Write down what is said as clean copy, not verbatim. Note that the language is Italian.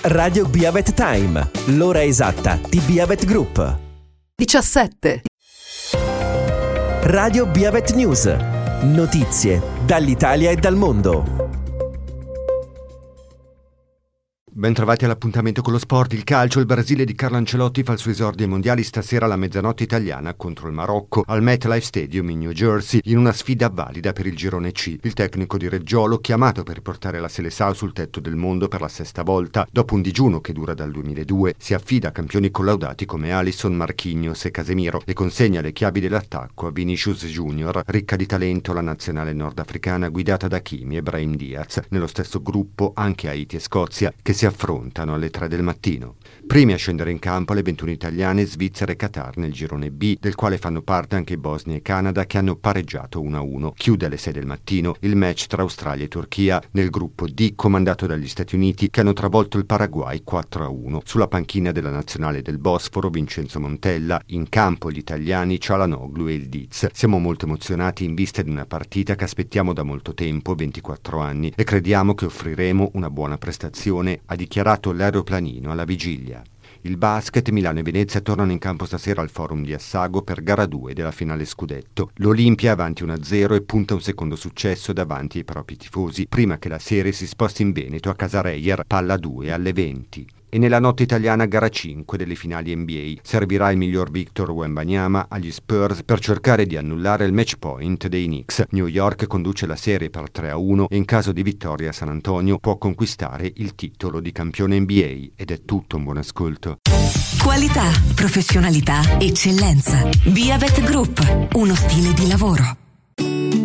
Radio Biavet Time, l'ora esatta di Biavet Group. 17. Radio Biavet News, notizie dall'Italia e dal mondo. Bentrovati all'appuntamento con lo sport. Il calcio, il Brasile di Carlo Ancelotti fa il suo esordio ai mondiali stasera alla mezzanotte italiana contro il Marocco al MetLife Stadium in New Jersey in una sfida valida per il girone C. Il tecnico di Reggiolo, chiamato per riportare la Seleção sul tetto del mondo per la sesta volta, dopo un digiuno che dura dal 2002, si affida a campioni collaudati come Alisson, Marquinhos e Casemiro e consegna le chiavi dell'attacco a Vinicius Junior, ricca di talento la nazionale nordafricana guidata da Hakimi e Brahim Diaz. Nello stesso gruppo anche Haiti e Scozia, che si affrontano alle 3 del mattino. Primi a scendere in campo le 21 italiane, Svizzera e Qatar nel girone B, del quale fanno parte anche Bosnia e Canada che hanno pareggiato 1-1. Chiude alle 6 del mattino il match tra Australia e Turchia nel gruppo D, comandato dagli Stati Uniti che hanno travolto il Paraguay 4-1. Sulla panchina della nazionale del Bosforo Vincenzo Montella, in campo gli italiani Çalhanoğlu e il Diz. Siamo molto emozionati in vista di una partita che aspettiamo da molto tempo, 24 anni, e crediamo che offriremo una buona prestazione, ha dichiarato l'aeroplanino alla vigilia. Il basket, Milano e Venezia tornano in campo stasera al Forum di Assago per gara 2 della finale scudetto. L'Olimpia è avanti 1-0 e punta un secondo successo davanti ai propri tifosi, prima che la serie si sposti in Veneto a Casa Reyer, palla 2 alle 20. E nella notte italiana gara 5 delle finali NBA servirà il miglior Victor Wembanyama agli Spurs per cercare di annullare il match point dei Knicks. New York conduce la serie per 3-1 e in caso di vittoria San Antonio può conquistare il titolo di campione NBA. Ed è tutto, un buon ascolto. Qualità, professionalità, eccellenza. Biavet Group, uno stile di lavoro.